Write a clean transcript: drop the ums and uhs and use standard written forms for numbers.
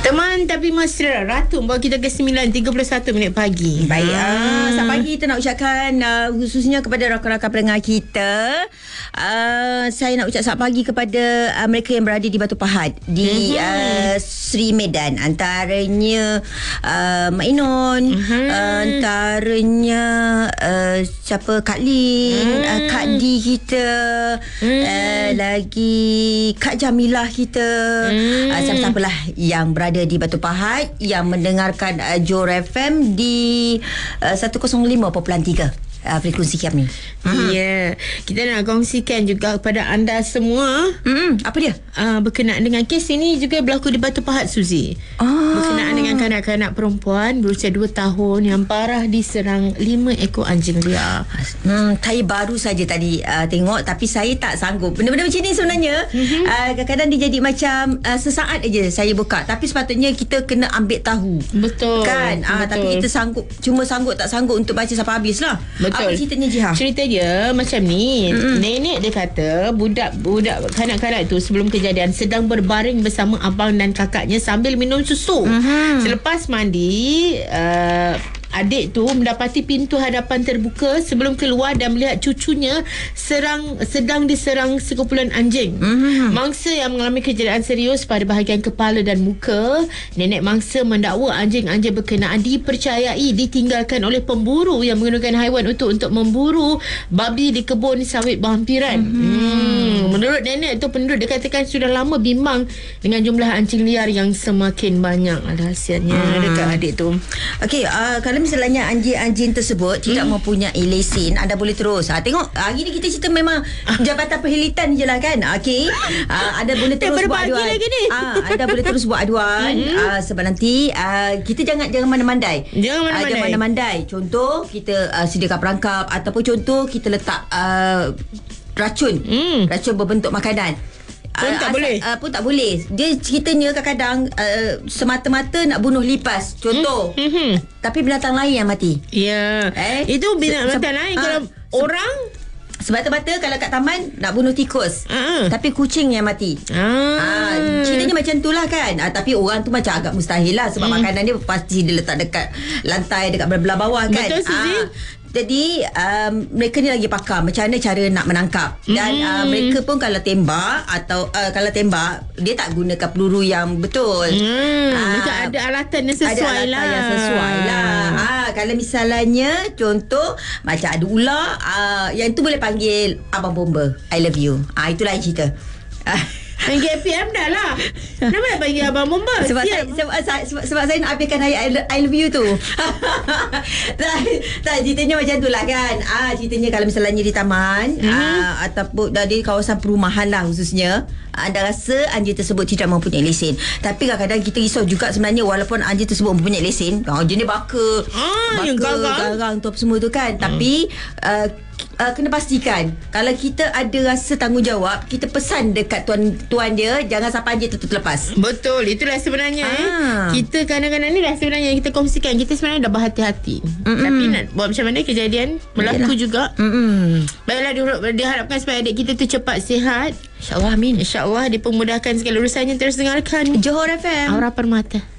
Teman tapi mesra, Ratu bawa kita ke 9.31 pagi. Baik, selamat pagi kita nak ucapkan khususnya kepada rakan-rakan pendengar kita. Saya nak ucap selamat pagi kepada mereka yang berada di Batu Pahat, di Sri Medan. Antaranya Mak Inon, antaranya siapa, Kak Lin, Kak Di kita, lagi Kak Jamilah kita, siapa-siapa lah yang berada di Batu Pahat yang mendengarkan Johor FM di 105.3 frekuensi kami. Ya, kita nak kongsikan juga kepada anda semua. Apa dia? Berkenaan dengan kes ini juga berlaku di Batu Pahat, Suzy. Berkenaan dengan kanak-kanak perempuan berusia 2 tahun yang parah diserang 5 ekor anjing liar. Saya baru saja tadi tengok, tapi saya tak sanggup. Benda-benda macam ni sebenarnya kadang-kadang dia jadi macam sesaat aja saya buka, tapi sepatutnya kita kena ambil tahu. Betul. Kan? Betul. Tapi kita cuma sanggup tak sanggup untuk baca sampai habis lah. Betul. Apa ceritanya, Jiha? Cerita dia macam ni. Nenek dia kata budak-budak kanak-kanak tu sebelum kejadian sedang berbaring bersama abang dan kakaknya sambil minum susu. Selepas mandi, adik tu mendapati pintu hadapan terbuka sebelum keluar dan melihat cucunya sedang diserang sekumpulan anjing. Mangsa yang mengalami kecederaan serius pada bahagian kepala dan muka. Nenek mangsa mendakwa anjing-anjing berkenaan dipercayai ditinggalkan oleh pemburu yang menggunakan haiwan untuk memburu babi di kebun sawit berhampiran. Menurut nenek tu, penduduk dikatakan sudah lama bimbang dengan jumlah anjing liar yang semakin banyak. Rahsianya dekat adik tu. Okey, kalau misalnya anjing-anjing tersebut tidak mempunyai lesen, anda boleh terus tengok hari ni kita cerita memang Jabatan Perkhidmatan je lah kan. Okey, anda boleh terus buat aduan lagi ni. Anda boleh terus buat aduan sebab nanti kita jangan mandai-mandai. Jangan mandai-mandai. Contoh kita sediakan perangkap, ataupun contoh kita letak racun berbentuk makanan. Pun tak boleh. Dia ceritanya kadang-kadang semata-mata nak bunuh lipas, contoh. Tapi binatang lain yang mati. Ya. Itu binatang lain. Kalau orang semata-mata kalau kat taman nak bunuh tikus, tapi kucing yang mati. Ceritanya macam tu lah kan. Tapi orang tu macam agak mustahil lah, sebab makanan dia pasti dia letak dekat lantai, dekat belah bawah kan. Betul, Suzy. Jadi mereka ni lagi pakar macam mana cara nak menangkap. Dan mereka pun kalau tembak atau kalau tembak, dia tak gunakan peluru yang betul. Macam ada alatan yang sesuai ada alatan yang sesuai lah. Kalau misalnya contoh macam ada ular, yang tu boleh panggil abang bomba, I love you. Itulah yang cerita. Panggil APM dah lah. Kenapa nak panggil abang bomba? Sebab saya nak habiskan I love you tu. tak, ceritanya macam tu lah kan. Ceritanya kalau misalnya di taman, ataupun di kawasan perumahan lah khususnya, anda rasa anjing tersebut tidak mempunyai lesen. Tapi kadang-kadang kita risau juga sebenarnya, walaupun anjing tersebut mempunyai lesen, anjing ni baka garang tu apa semua tu kan. Tapi kena pastikan kalau kita ada rasa tanggungjawab, kita pesan dekat tuan dia, jangan sampai anjing tu terlepas. Betul, itulah sebenarnya. Kita kadang-kadang ni lah sebenarnya yang kita kongsikan. Kita sebenarnya dah berhati-hati, tapi nak buat macam mana kejadian berlaku juga. Baiklah, diharapkan supaya adik kita tu cepat sihat. InsyaAllah, amin. InsyaAllah dipermudahkan segala urusannya. Terus dengarkan Johor FM, Aura Permata.